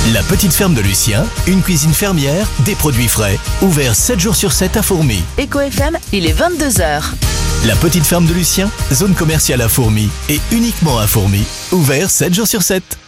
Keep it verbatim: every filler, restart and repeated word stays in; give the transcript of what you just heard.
La petite ferme de Lucien, une cuisine fermière, des produits frais. Ouvert sept jours sur sept à Fourmi. Eco F M, il est vingt-deux heures. La petite ferme de Lucien, zone commerciale à Fourmi et uniquement à Fourmi. Ouvert sept jours sur sept.